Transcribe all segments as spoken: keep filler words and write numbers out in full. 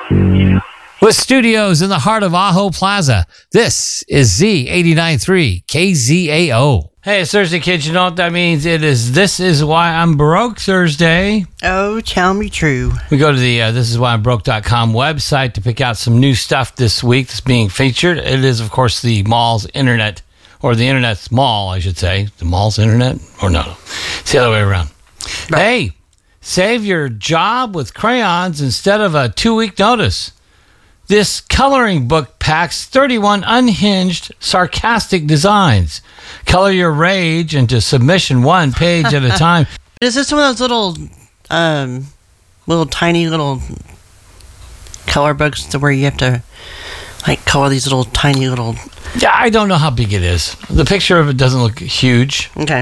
With studios in the heart of Ajo Plaza, this is Z eighty-nine point three K Z A O. Hey, it's Thursday, kids. You know what that means? It is This Is Why I'm Broke Thursday. Oh, tell me true. We go to the uh, this is why I'm broke dot com website to pick out some new stuff this week that's being featured. It is, of course, the mall's internet, or the internet's mall, I should say. The mall's internet? Or no, it's the other way around. Right. Hey, save your job with crayons instead of a two-week notice. This coloring book packs thirty-one unhinged, sarcastic designs. Color your rage into submission one page at a time. Is this one of those little, um, little tiny little color books to where you have to, like, color these little tiny little... Yeah, I don't know how big it is. The picture of it doesn't look huge. Okay.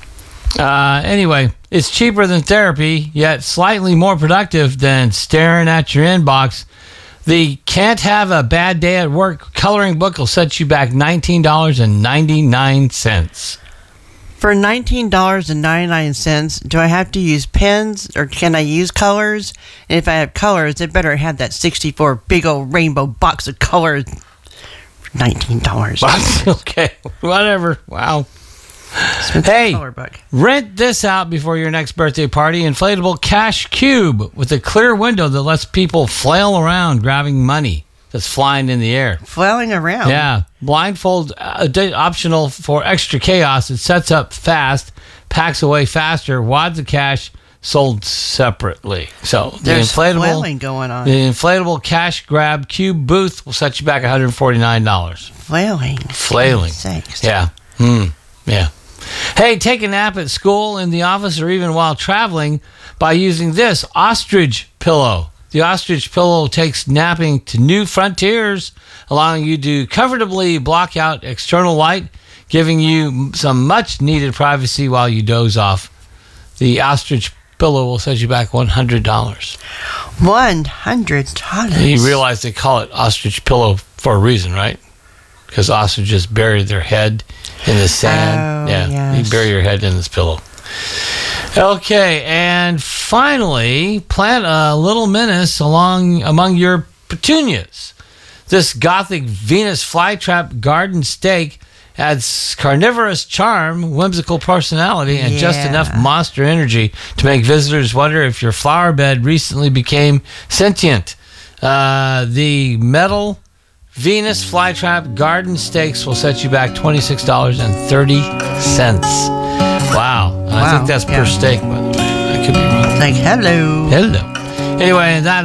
Uh, anyway, it's cheaper than therapy, yet slightly more productive than staring at your inbox. The Can't Have a Bad Day at Work coloring book will set you back nineteen dollars and ninety-nine cents. For nineteen dollars and ninety-nine cents, do I have to use pens or can I use colors? And if I have colors, it better have that sixty-four big old rainbow box of colors for nineteen dollars. Okay, whatever. Wow. Hey, rent this out before your next birthday party. Inflatable cash cube with a clear window that lets people flail around grabbing money that's flying in the air. Flailing around? Yeah. Blindfold uh, optional for extra chaos. It sets up fast, packs away faster. Wads of cash sold separately. So there's the inflatable flailing going on. The inflatable cash grab cube booth will set you back one hundred forty-nine dollars. Flailing. Flailing. Yeah. Hmm. Yeah. Hey, take a nap at school, in the office, or even while traveling by using this ostrich pillow. The ostrich pillow takes napping to new frontiers, allowing you to comfortably block out external light, giving you some much-needed privacy while you doze off. The ostrich pillow will set you back one hundred dollars. one hundred dollars? You realize they call it ostrich pillow for a reason, right? Because ostriches bury their head in the sand. Oh, yeah, yes. You bury your head in this pillow. Okay, and finally, plant a little menace along among your petunias. This gothic Venus flytrap garden stake adds carnivorous charm, whimsical personality, and yeah. just enough monster energy to make visitors wonder if your flower bed recently became sentient. Uh, the metal Venus flytrap garden stakes will set you back twenty-six dollars and thirty cents. Wow. And wow. I think that's yeah. per stake, by the way. I could be wrong. Like, hello. Hello. Anyway, that